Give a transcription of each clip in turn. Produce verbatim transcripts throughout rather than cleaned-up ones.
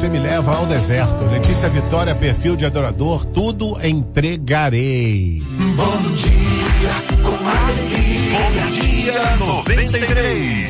você me leva ao deserto. Letícia Vitória, perfil de adorador, tudo entregarei. Bom dia, com alegria. Bom dia, noventa e três.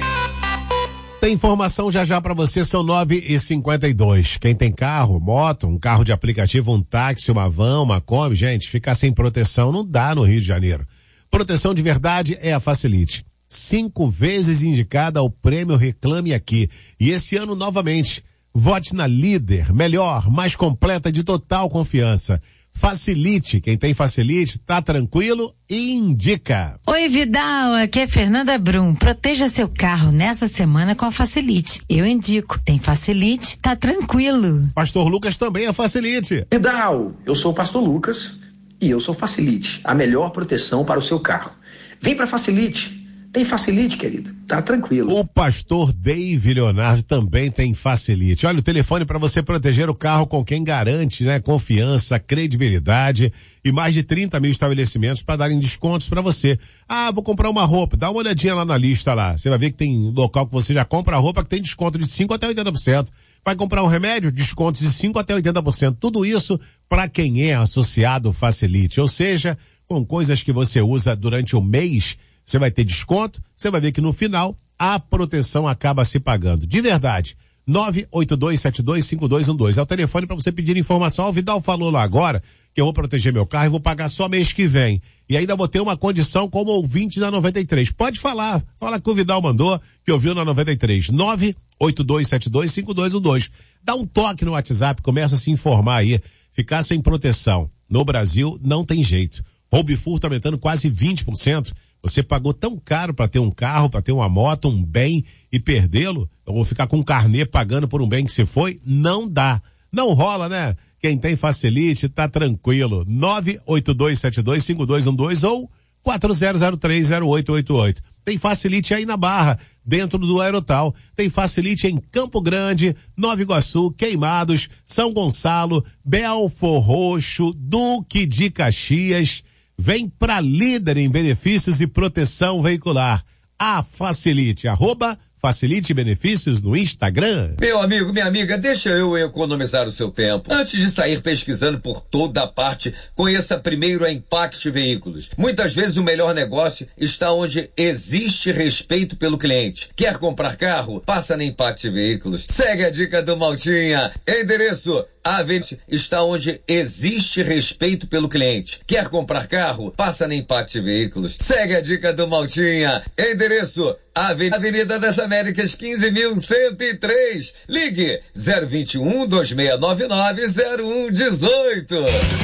Tem informação já já pra você, são nove e cinquenta e dois. Quem tem carro, moto, um carro de aplicativo, um táxi, uma van, uma Kombi, gente, ficar sem proteção não dá no Rio de Janeiro. Proteção de verdade é a Facilite. Cinco vezes indicada ao prêmio Reclame Aqui. E esse ano novamente, vote na líder, melhor, mais completa, de total confiança. Facilite, quem tem Facilite, tá tranquilo e indica. Oi, Vidal, aqui é Fernanda Brum. Proteja seu carro nessa semana com a Facilite. Eu indico, tem Facilite, tá tranquilo. Pastor Lucas também é Facilite. Vidal, eu sou o Pastor Lucas e eu sou Facilite, a melhor proteção para o seu carro. Vem pra Facilite. Tem Facilite, querido. Tá tranquilo. O pastor Dave Leonardo também tem Facilite. Olha, o telefone para você proteger o carro com quem garante, né? Confiança, credibilidade e mais de trinta mil estabelecimentos para darem descontos para você. Ah, vou comprar uma roupa. Dá uma olhadinha lá na lista lá. Você vai ver que tem local que você já compra a roupa que tem desconto de cinco até oitenta por cento. Vai comprar um remédio? Descontos de cinco até oitenta por cento. Tudo isso para quem é associado Facilite. Ou seja, com coisas que você usa durante o mês, você vai ter desconto, você vai ver que no final a proteção acaba se pagando. De verdade, nove oito dois sete dois cinco dois um dois é o telefone para você pedir informação. O Vidal falou lá agora que eu vou proteger meu carro e vou pagar só mês que vem. E ainda vou ter uma condição como ouvinte da noventa e três. Pode falar, fala que o Vidal mandou, que ouviu na noventa e três. nove oito dois sete dois cinco dois um dois. Dá um toque no WhatsApp, começa a se informar aí. Ficar sem proteção no Brasil não tem jeito. Roubo e furto aumentando quase vinte por cento. Você pagou tão caro para ter um carro, para ter uma moto, um bem e perdê-lo? Eu vou ficar com um carnê pagando por um bem que se foi? Não dá. Não rola, né? Quem tem Facilite tá tranquilo. nove oito dois sete dois cinco dois um dois ou quatro zero zero três zero oito oito oito. Tem Facilite aí na Barra, dentro do Aerotal. Tem Facilite em Campo Grande, Nova Iguaçu, Queimados, São Gonçalo, Belfor Roxo, Duque de Caxias. Vem pra líder em benefícios e proteção veicular. A Facilite, arroba Facilite Benefícios no Instagram. Meu amigo, minha amiga, deixa eu economizar o seu tempo. Antes de sair pesquisando por toda a parte, conheça primeiro a Impact Veículos. Muitas vezes o melhor negócio está onde existe respeito pelo cliente. Quer comprar carro? Passa na Impact Veículos. Segue a dica do Maltinha. Endereço: a Avenida está onde existe respeito pelo cliente. Quer comprar carro? Passa na Impact Veículos. Segue a dica do Maltinha. Endereço: Avenida das Américas, quinze mil cento e três. Ligue zero vinte e um, dois seis nove nove, zero um um oito.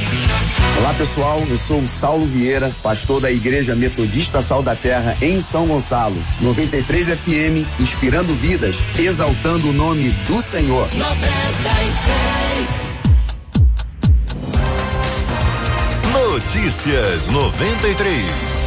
Olá pessoal, eu sou o Saulo Vieira, pastor da Igreja Metodista Sal da Terra em São Gonçalo. noventa e três F M, inspirando vidas, exaltando o nome do Senhor. noventa e três. Notícias noventa e três.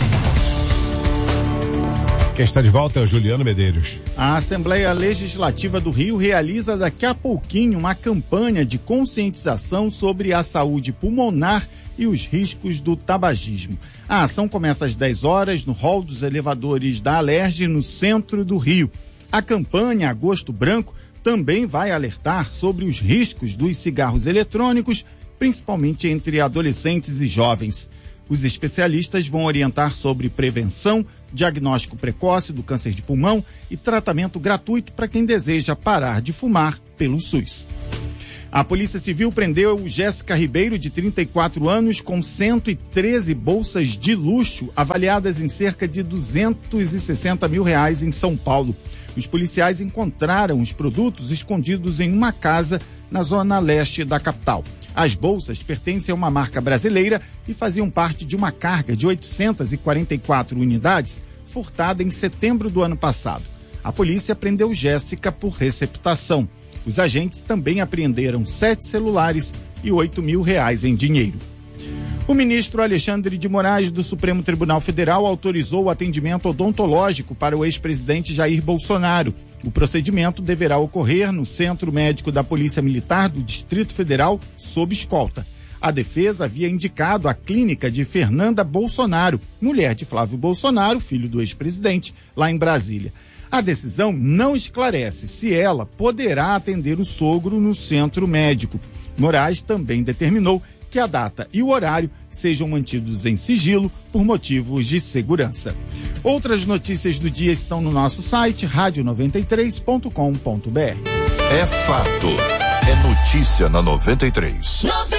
Quem está de volta é o Juliano Medeiros. A Assembleia Legislativa do Rio realiza daqui a pouquinho uma campanha de conscientização sobre a saúde pulmonar e os riscos do tabagismo. A ação começa às dez horas no hall dos elevadores da Alerj, no centro do Rio. A campanha Agosto Branco também vai alertar sobre os riscos dos cigarros eletrônicos, principalmente entre adolescentes e jovens. Os especialistas vão orientar sobre prevenção, diagnóstico precoce do câncer de pulmão e tratamento gratuito para quem deseja parar de fumar pelo SUS. A Polícia Civil prendeu Jéssica Ribeiro, de trinta e quatro anos, com cento e treze bolsas de luxo, avaliadas em cerca de duzentos e sessenta mil reais em São Paulo. Os policiais encontraram os produtos escondidos em uma casa na zona leste da capital. As bolsas pertencem a uma marca brasileira e faziam parte de uma carga de oitocentas e quarenta e quatro unidades furtada em setembro do ano passado. A polícia prendeu Jéssica por receptação. Os agentes também apreenderam sete celulares e oito mil reais em dinheiro. O ministro Alexandre de Moraes, do Supremo Tribunal Federal, autorizou o atendimento odontológico para o ex-presidente Jair Bolsonaro. O procedimento deverá ocorrer no Centro Médico da Polícia Militar do Distrito Federal, sob escolta. A defesa havia indicado a clínica de Fernanda Bolsonaro, mulher de Flávio Bolsonaro, filho do ex-presidente, lá em Brasília. A decisão não esclarece se ela poderá atender o sogro no centro médico. Moraes também determinou que a data e o horário sejam mantidos em sigilo por motivos de segurança. Outras notícias do dia estão no nosso site rádio noventa e três ponto com ponto br. É fato. É notícia na noventa e três.